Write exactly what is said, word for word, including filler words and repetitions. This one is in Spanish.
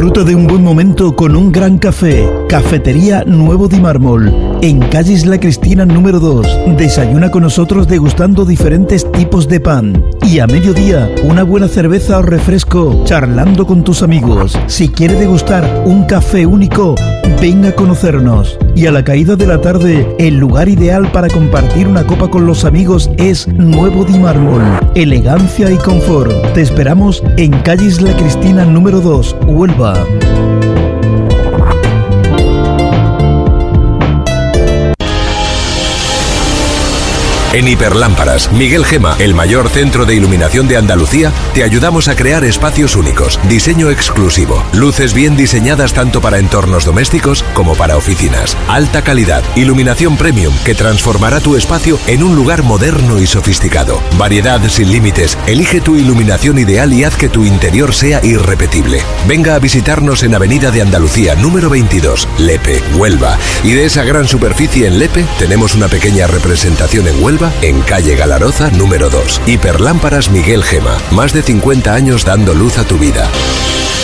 Disfruta de un buen momento con un gran café. Cafetería Nuevo Di Mármol, en calle Isla Cristina número dos. Desayuna con nosotros degustando diferentes tipos de pan. Y a mediodía, una buena cerveza o refresco charlando con tus amigos. Si quiere degustar un café único, venga a conocernos. Y a la caída de la tarde, el lugar ideal para compartir una copa con los amigos es Nuevo Di Mármol. Elegancia y confort. Te esperamos en calle Isla Cristina número dos, Huelva. En Hiperlámparas, Miguel Gema, el mayor centro de iluminación de Andalucía, te ayudamos a crear espacios únicos, diseño exclusivo, luces bien diseñadas tanto para entornos domésticos como para oficinas, alta calidad, iluminación premium que transformará tu espacio en un lugar moderno y sofisticado, variedad sin límites, elige tu iluminación ideal y haz que tu interior sea irrepetible. Venga a visitarnos en Avenida de Andalucía número veintidós, Lepe, Huelva, y de esa gran superficie en Lepe tenemos una pequeña representación en Huelva, en calle Galaroza número dos. Hiperlámparas Miguel Gema, más de cincuenta años dando luz a tu vida.